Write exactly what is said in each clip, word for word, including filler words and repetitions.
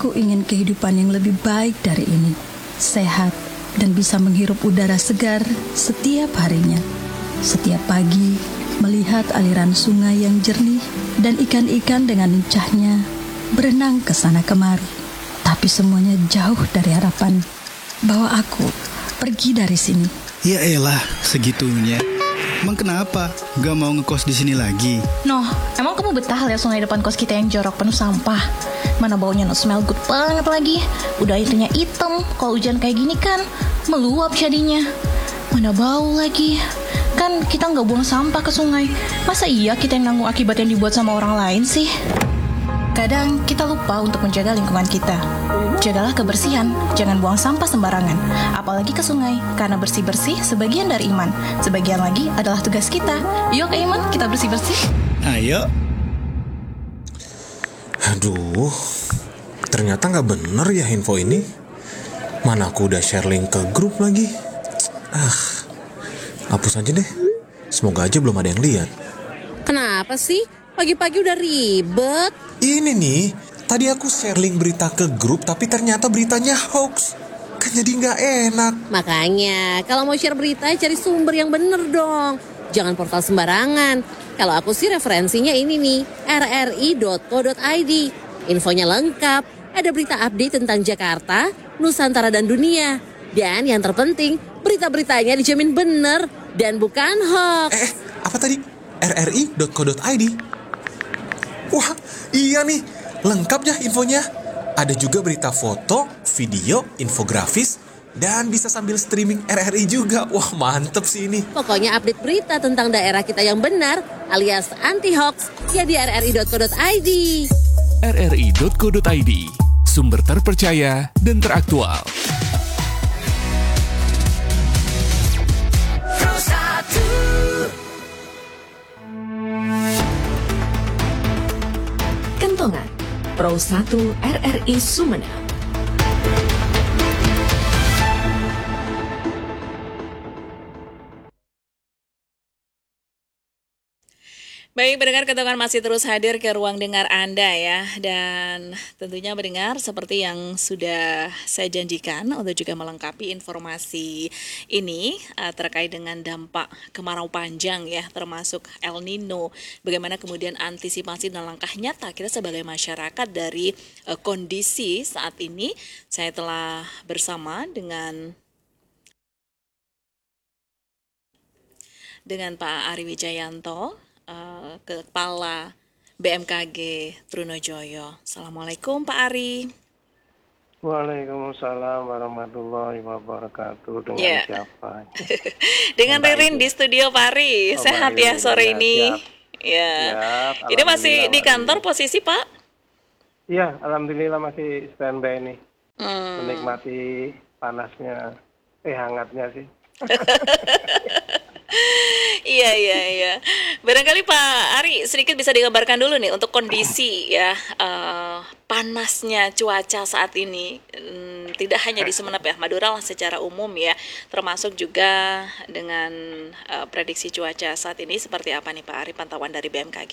Aku ingin kehidupan yang lebih baik dari ini, sehat, dan bisa menghirup udara segar setiap harinya. Setiap pagi, melihat aliran sungai yang jernih dan ikan-ikan dengan lincahnya berenang ke sana kemari. Tapi semuanya jauh dari harapan bahwa aku pergi dari sini. Ya elah, segitunya. Emang kenapa? Gak mau ngekos di sini lagi? Noh, emang kamu betah lihat sungai depan kos kita yang jorok penuh sampah? Mana baunya no smell good banget lagi. Udah airnya hitam, kalau hujan kayak gini kan meluap jadinya. Mana bau lagi. Kan kita nggak buang sampah ke sungai. Masa iya kita yang nanggung akibat yang dibuat sama orang lain sih? Kadang kita lupa untuk menjaga lingkungan kita. Jagalah kebersihan, jangan buang sampah sembarangan. Apalagi ke sungai, karena bersih-bersih sebagian dari iman. Sebagian lagi adalah tugas kita. Yuk ke iman, kita bersih-bersih. Ayo. Aduh, ternyata gak bener ya info ini. Mana aku udah share link ke grup lagi. Ah, hapus aja deh. Semoga aja belum ada yang lihat. Kenapa sih? Pagi-pagi udah ribet. Ini nih, tadi aku share link berita ke grup, tapi ternyata beritanya hoax. Kan jadi gak enak. Makanya, kalau mau share berita, cari sumber yang bener dong. Jangan portal sembarangan. Kalau aku sih referensinya ini nih, r r i dot co dot i d. Infonya lengkap, ada berita update tentang Jakarta, Nusantara dan dunia. Dan yang terpenting, berita-beritanya dijamin bener dan bukan hoax. Eh, apa tadi? r r i dot co dot i d. Wah, iya nih, lengkap ya infonya. Ada juga berita foto, video, infografis, dan bisa sambil streaming R R I juga. Wah, mantep sih ini. Pokoknya update berita tentang daerah kita yang benar, alias anti-hoax, ya di r r i dot co dot i d. r r i dot co dot i d, sumber terpercaya dan teraktual. Kentongan Pro satu R R I Sumeneb. Baik, pendengar Kentongan masih terus hadir ke ruang dengar Anda ya. Dan tentunya mendengar seperti yang sudah saya janjikan untuk juga melengkapi informasi ini uh, terkait dengan dampak kemarau panjang ya, termasuk El Nino. Bagaimana kemudian antisipasi dan langkah nyata kita sebagai masyarakat dari uh, kondisi saat ini. Saya telah bersama dengan dengan Pak Ari Wijayanto, Uh, Kepala B M K G Trunojoyo. Assalamualaikum Pak Ari. Waalaikumsalam warahmatullahi wabarakatuh. Dengan yeah. siapa? Dengan Ririn di studio Pak Ari. Oh, sehat ya sore ini. Ya. Yeah. Ini masih di kantor posisi Pak? Iya, alhamdulillah masih standby nih. Hmm. Menikmati panasnya, eh hangatnya sih. Iya, iya, iya. Barangkali Pak Ari sedikit bisa digambarkan dulu nih untuk kondisi ya uh, panasnya cuaca saat ini. Hmm, tidak hanya di Sumeneb ya, Madura lah secara umum ya, termasuk juga dengan uh, prediksi cuaca saat ini seperti apa nih Pak Ari, pantauan dari B M K G?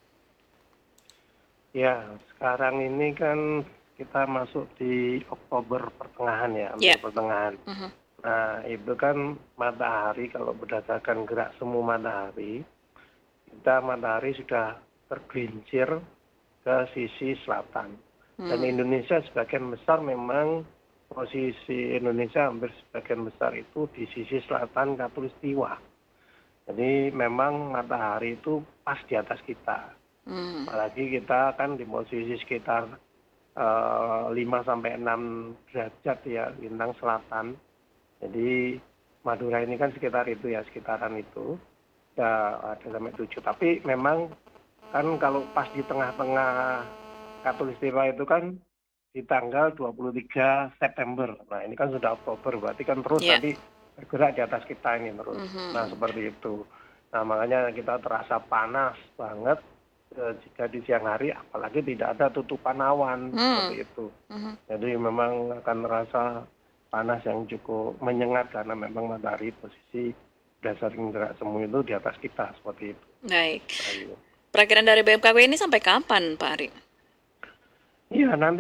Ya, sekarang ini kan kita masuk di Oktober pertengahan ya, yeah. pertengahan. Uh-huh. Nah, itu kan matahari, kalau berdasarkan gerak semu matahari, kita matahari sudah tergelincir ke sisi selatan. Hmm. Dan Indonesia sebagian besar memang posisi Indonesia hampir sebagian besar itu di sisi selatan Khatulistiwa. Jadi memang matahari itu pas di atas kita. Hmm. Apalagi kita kan di posisi sekitar uh, lima sampai enam derajat ya, lintang selatan. Jadi Madura ini kan sekitar itu ya, sekitaran itu. Ya ada sampai tujuh. Tapi memang kan kalau pas di tengah-tengah Khatulistiwa itu kan di tanggal dua puluh tiga September. Nah ini kan sudah Oktober, berarti kan terus yeah. nanti bergerak di atas kita ini terus. Mm-hmm. Nah seperti itu. Nah makanya kita terasa panas banget eh, jika di siang hari, apalagi tidak ada tutupan awan. Mm. Seperti itu. Mm-hmm. Jadi memang akan terasa panas yang cukup menyengat karena memang matahari posisi dasar gerak semu itu di atas kita seperti itu. Baik. Perakhiran dari B M K G ini sampai kapan Pak Ari? Iya nanti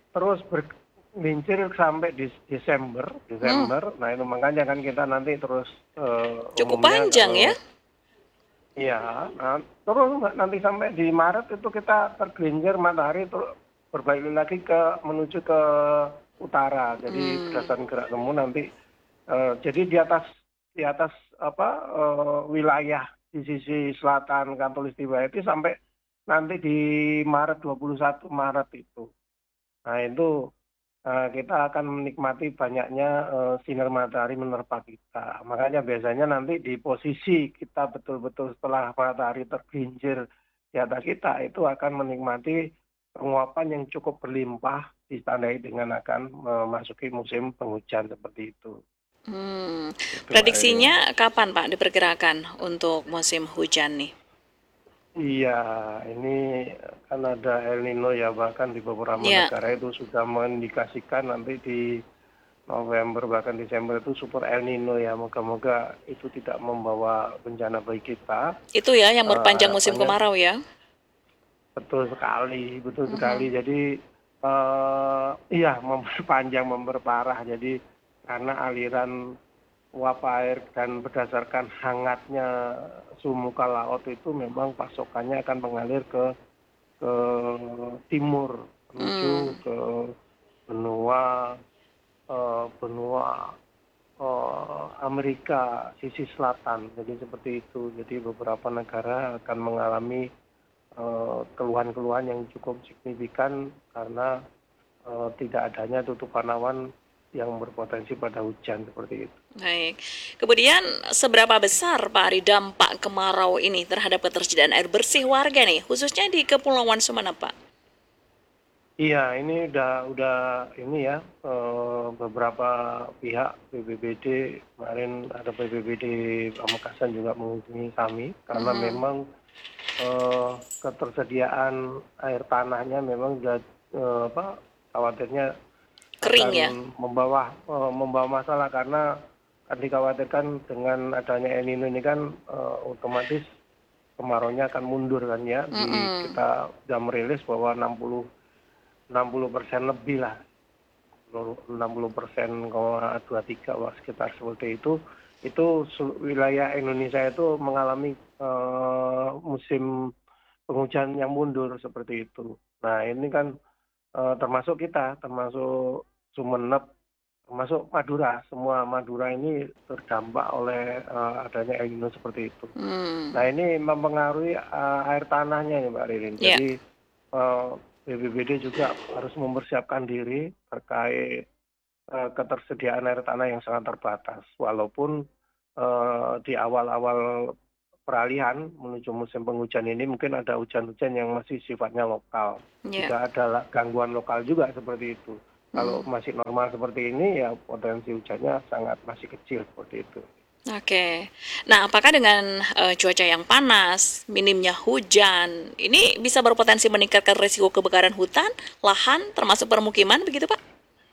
terus bergelincir sampai di Desember, Desember. Nah itu makanya kan kita nanti terus eh, Cukup umumnya panjang kalau ya. iya, nah, terus nanti sampai di Maret itu kita tergelincir matahari terus berbalik lagi ke menuju ke utara. Jadi berdasarkan gerak temu nanti eh, jadi di atas di atas apa eh, wilayah di sisi selatan Khatulistiwa itu sampai nanti di Maret dua puluh satu Maret itu. Nah itu eh, kita akan menikmati banyaknya eh, sinar matahari menerpa kita. Makanya biasanya nanti di posisi kita betul-betul setelah matahari tergelincir di atas kita itu akan menikmati penguapan yang cukup berlimpah ditandai dengan akan memasuki musim penghujan seperti itu. Hmm. Itu, Mbak Ririn. Prediksinya kapan Pak diperkirakan untuk musim hujan nih? Iya, ini kan ada El Nino ya, bahkan di beberapa Ya. negara itu sudah mengindikasikan nanti di November bahkan Desember itu super El Nino ya. Moga-moga itu tidak membawa bencana bagi kita. Itu ya yang Eh, memperpanjang musim harapannya kemarau ya. betul sekali, betul sekali. Jadi eh iya memperpanjang, memperparah. Jadi karena aliran uap air dan berdasarkan hangatnya suhu muka laut itu memang pasokannya akan mengalir ke ke timur menuju ke benua eh, benua eh, Amerika sisi selatan. Jadi seperti itu. Jadi beberapa negara akan mengalami eh, keluhan-keluhan yang cukup signifikan karena eh, tidak adanya tutupan awan yang berpotensi pada hujan seperti itu. Baik. Kemudian seberapa besar Pak Ari dampak kemarau ini terhadap ketersediaan air bersih warga nih, khususnya di Kepulauan Sumeneb, Pak? Iya, ini udah udah ini ya eh, beberapa pihak B B B D kemarin ada B B B D Pamekasan juga mengunjungi kami karena Mhm. memang eh, ketersediaan air tanahnya memang sudah eh, apa khawatirnya Kering akan ya? membawa eh, membawa masalah karena kan dikhawatirkan dengan adanya El Nino ini kan eh, otomatis kemaraunya akan mundur kan ya. Di, Mm-mm. kita sudah merilis bahwa enam puluh persen lebih lah, enam puluh persen koma dua tiga wah, sekitar seperti itu. Itu sel- wilayah Indonesia itu mengalami eh, musim penghujan yang mundur seperti itu. Nah ini kan eh, termasuk kita, termasuk Sumeneb, termasuk Madura. Semua Madura ini terdampak oleh eh, adanya El Nino seperti itu. Hmm. Nah ini mempengaruhi eh, air tanahnya ya Mbak Ririn. Ya. Jadi eh, B B B D juga harus mempersiapkan diri terkait eh, ketersediaan air tanah yang sangat terbatas. Walaupun eh, di awal-awal peralihan menuju musim penghujan ini mungkin ada hujan-hujan yang masih sifatnya lokal. Ya. Tidak ada la- gangguan lokal juga seperti itu. Kalau masih normal seperti ini ya potensi hujannya sangat masih kecil seperti itu. Oke. Nah, apakah dengan eh, cuaca yang panas, minimnya hujan, ini bisa berpotensi meningkatkan risiko kebakaran hutan, lahan, termasuk permukiman, begitu Pak?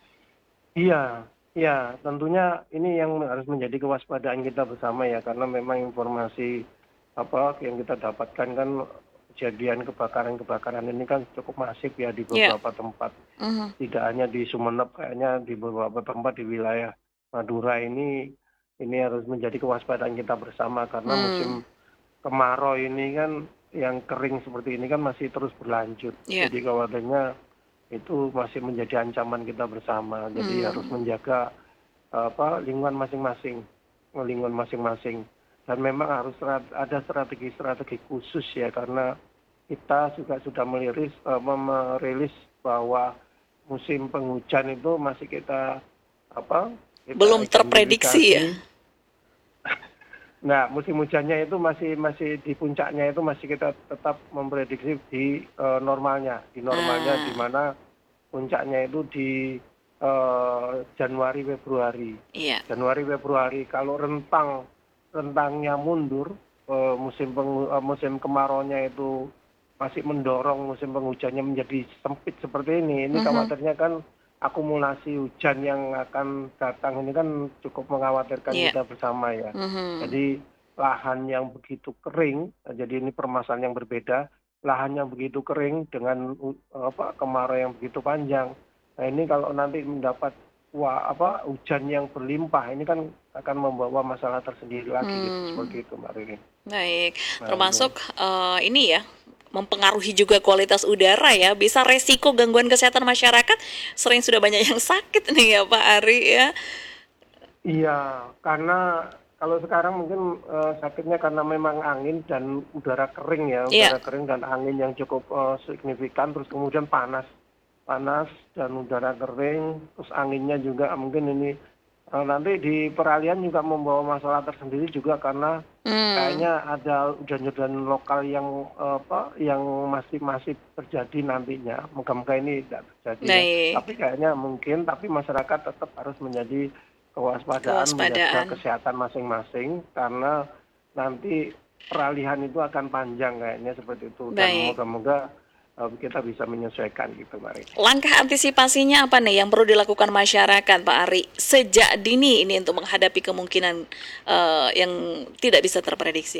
Iya, iya, tentunya ini yang harus menjadi kewaspadaan kita bersama ya, karena memang informasi apa yang kita dapatkan kan kejadian kebakaran-kebakaran ini kan cukup masif ya di Ya. beberapa tempat. Mhm. Tidak hanya di Sumeneb, kayaknya di beberapa tempat di wilayah Madura ini ini harus menjadi kewaspadaan kita bersama karena Hmm. musim kemarau ini kan yang kering seperti ini kan masih terus berlanjut. Ya. Jadi khawatirnya itu masih menjadi ancaman kita bersama. Jadi Hmm. harus menjaga apa lingkungan masing-masing, lingkungan masing-masing. Dan memang harus strat- ada strategi-strategi khusus ya karena kita juga sudah meliris, eh, merilis bahwa musim penghujan itu masih kita apa? Kita Belum terprediksi ya? identifikasi. Nah, musim hujannya itu masih masih di puncaknya itu masih kita tetap memprediksi di eh, normalnya, di normalnya Ah. di mana puncaknya itu di eh, Januari Februari. Iya. Januari Februari kalau rentang rentangnya mundur eh, musim pengu- eh, musim kemaraunya itu masih mendorong musim penghujannya menjadi sempit seperti ini. Ini Mhm. khawatirnya kan akumulasi hujan yang akan datang ini kan cukup mengkhawatirkan Iya. kita bersama ya. Mhm. Jadi lahan yang begitu kering, jadi ini permasalahan yang berbeda. Lahan yang begitu kering dengan uh, apa kemarau yang begitu panjang, Nah ini kalau nanti mendapat wah apa hujan yang berlimpah, ini kan akan membawa masalah tersendiri lagi gitu, Hmm. seperti itu Mbak Ririn. Baik, Nah, termasuk eh, ini ya, mempengaruhi juga kualitas udara ya. Bisa resiko gangguan kesehatan masyarakat. Sering sudah banyak yang sakit nih ya Pak Ari ya. iya, karena kalau sekarang mungkin eh, sakitnya karena memang angin dan udara kering ya, Iya. udara kering dan angin yang cukup eh, signifikan, terus kemudian panas, panas dan udara kering, terus anginnya juga mungkin ini eh, nanti di peralihan juga membawa masalah tersendiri juga karena Hmm. kayaknya ada hujan-hujan lokal yang eh, apa, yang masih masih terjadi nantinya. Moga-moga ini tidak terjadi ya. Baik. Tapi kayaknya mungkin, tapi masyarakat tetap harus menjadi kewaspadaan, menjaga Kewaspadaan. kesehatan masing-masing karena nanti peralihan itu akan panjang kayaknya seperti itu dan Baik. moga-moga eh, kita bisa menyesuaikan gitu Mari. Langkah antisipasinya apa nih yang perlu dilakukan masyarakat Pak Ari sejak dini ini untuk menghadapi kemungkinan eh, yang tidak bisa terprediksi?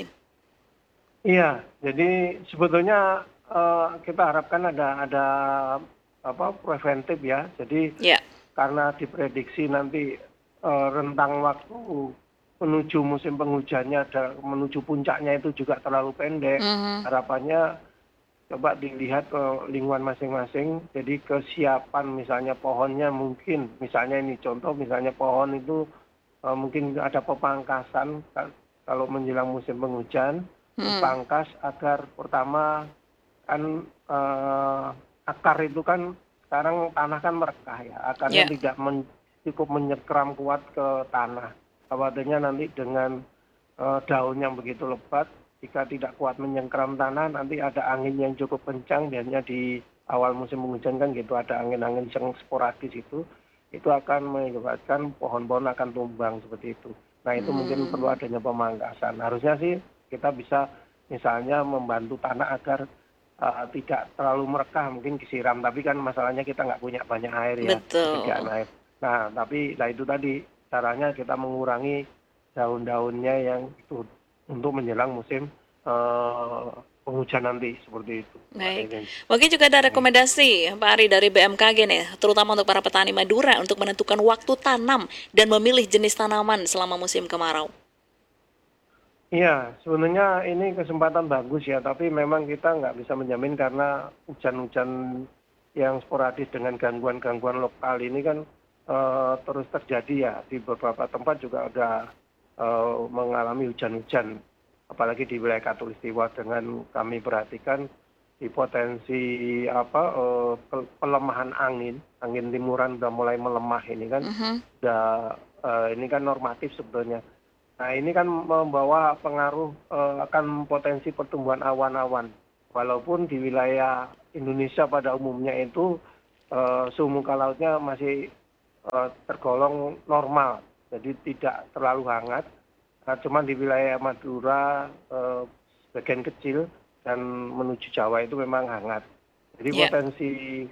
Iya, jadi sebetulnya eh, kita harapkan ada ada apa preventif ya. Jadi Ya. karena diprediksi nanti eh, rentang waktu menuju musim penghujannya ada menuju puncaknya itu juga terlalu pendek. Mhm. Harapannya coba dilihat ke lingkungan masing-masing. Jadi kesiapan misalnya pohonnya mungkin misalnya ini contoh misalnya pohon itu eh, mungkin ada pepangkasan ka- kalau menjelang musim penghujan, dipangkas agar pertama kan eh, akar itu kan sekarang tanah kan merekah ya, akarnya Ya. tidak men- cukup menyekram kuat ke tanah. Khawatirnya nanti dengan eh, daun yang begitu lebat, jika tidak kuat menyengkram tanah, nanti ada angin yang cukup kencang, biasanya di awal musim penghujan kan gitu, ada angin-angin yang sporadis itu, itu akan mengakibatkan pohon-pohon akan tumbang seperti itu. Nah itu mungkin perlu adanya pemangkasan. Harusnya sih kita bisa misalnya membantu tanah agar uh, tidak terlalu merekah, mungkin disiram, tapi kan masalahnya kita nggak punya banyak air ya, Betul. ketersediaan air. Nah tapi nah itu tadi caranya kita mengurangi daun-daunnya yang itu untuk menjelang musim uh, penghujan nanti seperti itu. Baik. Mbak Ririn. Mungkin juga ada rekomendasi Pak Ari dari B M K G nih, terutama untuk para petani Madura untuk menentukan waktu tanam dan memilih jenis tanaman selama musim kemarau. Iya, sebenarnya ini kesempatan bagus ya, tapi memang kita nggak bisa menjamin karena hujan-hujan yang sporadis dengan gangguan-gangguan lokal ini kan eh, terus terjadi ya. Di beberapa tempat juga ada eh, mengalami hujan-hujan, apalagi di wilayah Katulistiwa dengan kami perhatikan di potensi apa eh, pel- pelemahan angin, angin timuran udah mulai melemah ini kan, udah eh, ini kan normatif sebetulnya. Nah ini kan membawa pengaruh eh, akan potensi pertumbuhan awan-awan. Walaupun di wilayah Indonesia pada umumnya itu eh, suhu muka lautnya masih eh, tergolong normal, jadi tidak terlalu hangat. Nah, cuman di wilayah Madura eh, sebagian kecil dan menuju Jawa itu memang hangat. Jadi Ya. potensi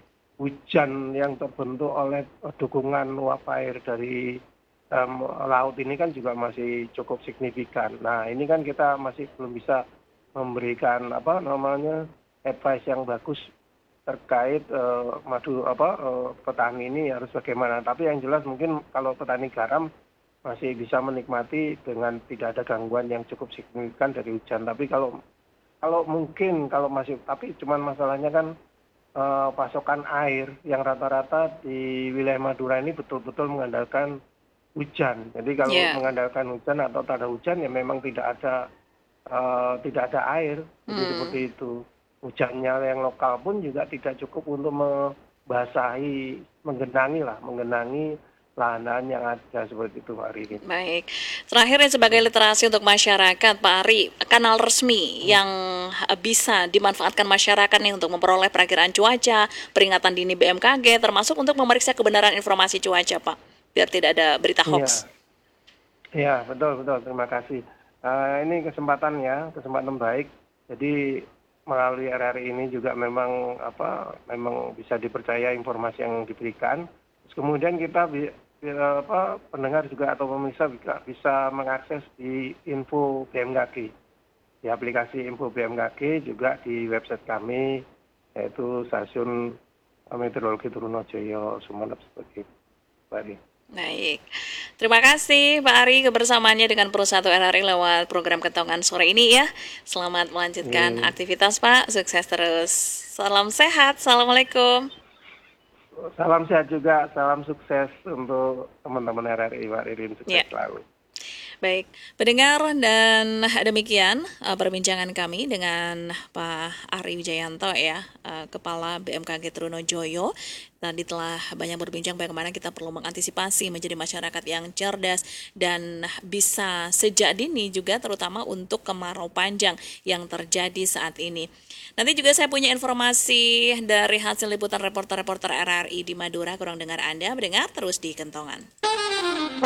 hujan yang terbentuk oleh eh, dukungan uap air dari em, laut ini kan juga masih cukup signifikan. Nah ini kan kita masih belum bisa memberikan apa namanya advice yang bagus terkait eh, madu apa eh, petani ini harus bagaimana. Tapi yang jelas mungkin kalau petani garam masih bisa menikmati dengan tidak ada gangguan yang cukup signifikan dari hujan. Tapi kalau kalau mungkin kalau masih tapi cuman masalahnya kan eh, pasokan air yang rata-rata di wilayah Madura ini betul-betul mengandalkan hujan. Jadi kalau Yeah. mengandalkan hujan atau tak ada hujan ya memang tidak ada eh, tidak ada air. Jadi Hmm. seperti itu. Hujannya yang lokal pun juga tidak cukup untuk membasahi, menggenangi lah, menggenangi lahan-lahan yang ada seperti itu Mbak Ririn. Baik. Terakhir ya, sebagai literasi untuk masyarakat, Pak Ari, kanal resmi yang eh, bisa dimanfaatkan masyarakat nih untuk memperoleh perakiraan cuaca, peringatan dini B M K G, termasuk untuk memeriksa kebenaran informasi cuaca, Pak, biar tidak ada berita hoax. Iya, betul betul. Terima kasih. Eh, ini kesempatan ya, kesempatan baik. Jadi melalui R R I ini juga memang apa, memang bisa dipercaya informasi yang diberikan. Terus kemudian kita bi- bi- apa, pendengar juga atau pemirsa bisa, bisa mengakses di info B M K G, di aplikasi info B M K G juga di website kami yaitu stasiun Meteorologi Trunojoyo, Sumeneb sebagai Bali. Baik, terima kasih Pak Ari kebersamaannya dengan Pro satu R R I lewat program Kentongan sore ini ya. Selamat melanjutkan Hmm. aktivitas Pak, sukses terus. Salam sehat, Assalamualaikum. Salam sehat juga, salam sukses untuk teman-teman R R I, Pak Ririn, sukses Ya. selalu. Baik, pendengar dan demikian uh, perbincangan kami dengan Pak Ari Wijayanto ya, uh, Kepala B M K G Trunojoyo. Tadi telah banyak berbincang bagaimana kita perlu mengantisipasi menjadi masyarakat yang cerdas dan bisa sejak dini juga terutama untuk kemarau panjang yang terjadi saat ini. Nanti juga saya punya informasi dari hasil liputan reporter-reporter R R I di Madura, kurang dengar Anda, mendengar terus di Kentongan.